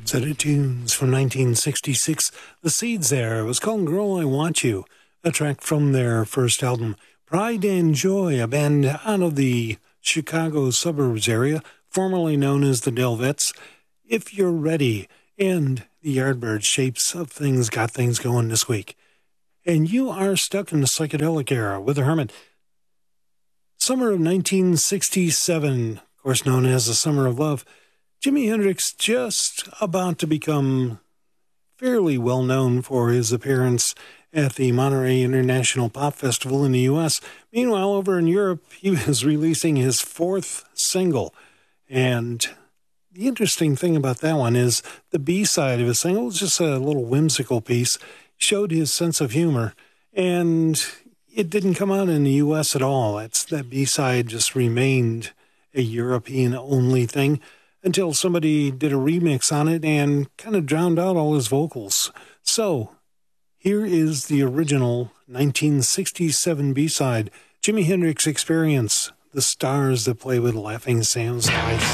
Set of tunes from 1966. The Seeds there. It was called Girl, I Want You, a track from their first album, Pride and Joy, a band out of the Chicago suburbs area, formerly known as the Delvettes. If You're Ready, and the Yardbirds, Shapes of Things got things going this week. And you are stuck in the psychedelic era with the Hermit. Summer of 1967, of course known as the Summer of Love. Jimi Hendrix just about to become fairly well known for his appearance at the Monterey International Pop Festival in the U.S. Meanwhile, over in Europe, he was releasing his fourth single. And the interesting thing about that one is the B-side of his single was just a little whimsical piece, showed his sense of humor, and it didn't come out in the U.S. at all. That B-side just remained a European-only thing, until somebody did a remix on it and kind of drowned out all his vocals. So, here is the original 1967 B-side, Jimi Hendrix Experience, The Stars That Play with Laughing Sam's Life.